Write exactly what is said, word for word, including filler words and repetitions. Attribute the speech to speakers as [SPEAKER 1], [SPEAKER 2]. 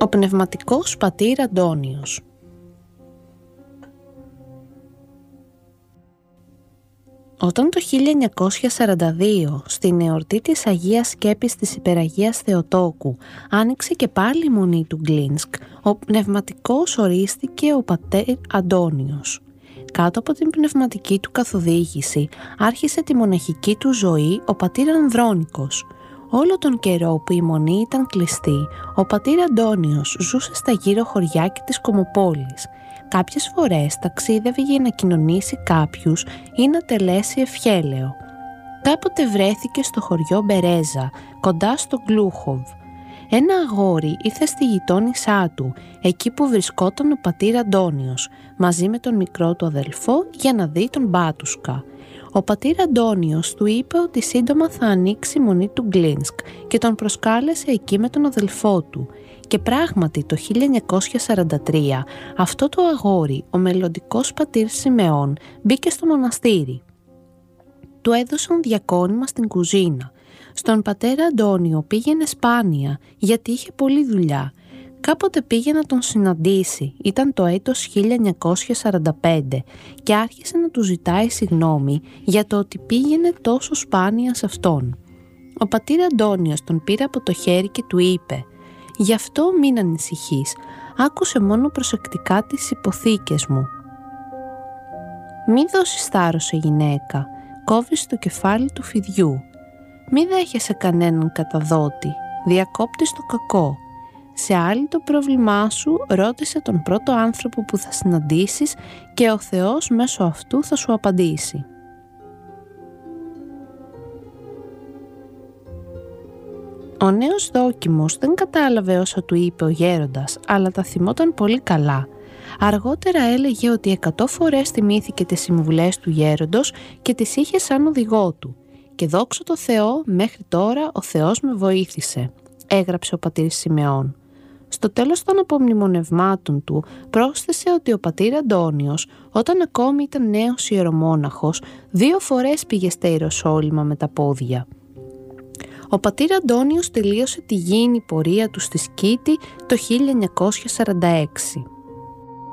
[SPEAKER 1] Ο πνευματικός πατήρ Αντώνιος. Όταν το χίλια εννιακόσια σαράντα δύο, στην εορτή της Αγίας Σκέπης της Υπεραγίας Θεοτόκου, άνοιξε και πάλι η μονή του Γκλίνσκ, ο πνευματικός ορίστηκε ο πατήρ Αντώνιος. Κάτω από την πνευματική του καθοδήγηση, άρχισε τη μοναχική του ζωή ο πατήρ Ανδρώνικος. Όλο τον καιρό που η μονή ήταν κλειστή, ο πατήρ Αντώνιος ζούσε στα γύρω χωριά και της Κομοπόλης. Κάποιες φορές ταξίδευε για να κοινωνήσει κάποιους ή να τελέσει ευχέλαιο. Κάποτε βρέθηκε στο χωριό Μπερέζα, κοντά στο Γκλούχοβ. Ένα αγόρι ήρθε στη γειτόνισά του, εκεί που βρισκόταν ο πατήρ Αντώνιος, μαζί με τον μικρό του αδελφό για να δει τον μπάτουσκα. Ο πατήρ Αντώνιος του είπε ότι σύντομα θα ανοίξει η μονή του Γκλίνσκ και τον προσκάλεσε εκεί με τον αδελφό του. Και πράγματι το χίλια εννιακόσια σαράντα τρία αυτό το αγόρι, ο μελλοντικός πατήρ Σιμεών, μπήκε στο μοναστήρι. Του έδωσαν διακόνημα στην κουζίνα. Στον πατέρα Αντώνιο πήγαινε σπάνια γιατί είχε πολλή δουλειά. Κάποτε πήγε να τον συναντήσει, ήταν το έτος χίλια εννιακόσια σαράντα πέντε και άρχισε να του ζητάει συγγνώμη για το ότι πήγαινε τόσο σπάνια σε αυτόν. Ο πατήρ Αντώνιος τον πήρε από το χέρι και του είπε «Γι' αυτό μην ανησυχείς, άκουσε μόνο προσεκτικά τις υποθήκες μου. Μη δώσεις θάρρος σε γυναίκα, κόβεις το κεφάλι του φιδιού. Μη δέχεσαι κανέναν καταδότη, διακόπτεις το κακό. Σε άλλη το πρόβλημά σου ρώτησε τον πρώτο άνθρωπο που θα συναντήσεις και ο Θεός μέσω αυτού θα σου απαντήσει». Ο νέος δόκιμος δεν κατάλαβε όσα του είπε ο γέροντας, αλλά τα θυμόταν πολύ καλά. Αργότερα έλεγε ότι εκατό φορές θυμήθηκε τις συμβουλές του γέροντος και τις είχε σαν οδηγό του. «Και δόξα τω Θεώ, μέχρι τώρα ο Θεός με βοήθησε», έγραψε ο πατήρ Σιμεών. Στο τέλος των απομνημονευμάτων του πρόσθεσε ότι ο πατήρ Αντώνιος, όταν ακόμη ήταν νέος ιερομόναχος, δύο φορές πήγε στα Ιεροσόλυμα με τα πόδια. Ο πατήρ Αντώνιος τελείωσε τη γήινη πορεία του στη Σκήτη το χίλια εννιακόσια σαράντα έξι.